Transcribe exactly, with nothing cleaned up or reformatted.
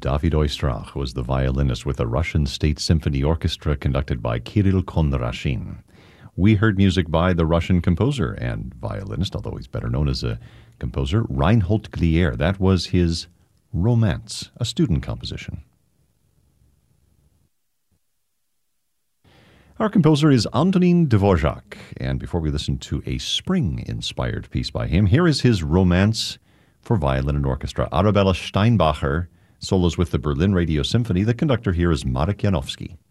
David Oistrakh was the violinist with the Russian State Symphony Orchestra conducted by Kirill Kondrashin. We heard music by the Russian composer and violinist, although he's better known as a composer, Reinhold Glier. That was his Romance, a student composition. Our composer is Antonin Dvorak, and before we listen to a spring-inspired piece by him, here is his Romance for violin and orchestra. Arabella Steinbacher solos with the Berlin Radio Symphony. The conductor here is Marek Janowski.